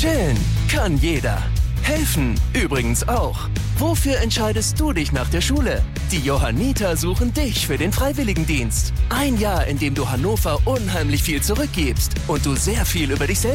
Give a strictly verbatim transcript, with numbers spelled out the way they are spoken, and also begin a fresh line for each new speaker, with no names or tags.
Chillen kann jeder. Helfen übrigens auch. Wofür entscheidest du dich nach der Schule? Die Johanniter suchen dich für den Freiwilligendienst. Ein Jahr, in dem du Hannover unheimlich viel zurückgibst und du sehr viel über dich selbst